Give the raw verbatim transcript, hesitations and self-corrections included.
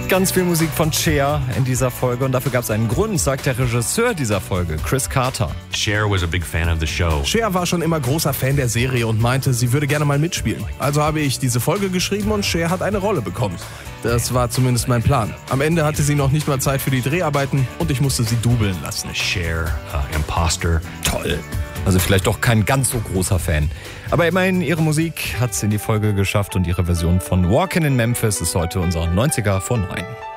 Ganz viel Musik von Cher in dieser Folge und dafür gab es einen Grund, sagt der Regisseur dieser Folge, Chris Carter. Cher was a big fan of the show. Cher war schon immer großer Fan der Serie und meinte, sie würde gerne mal mitspielen. Also habe ich diese Folge geschrieben und Cher hat eine Rolle bekommen. Das war zumindest mein Plan. Am Ende hatte sie noch nicht mal Zeit für die Dreharbeiten und ich musste sie dubeln lassen. Cher, uh, Imposter. Toll. Also vielleicht doch kein ganz so großer Fan. Aber immerhin, ihre Musik hat es in die Folge geschafft und ihre Version von Walkin' in Memphis ist heute unser neunziger vor neun.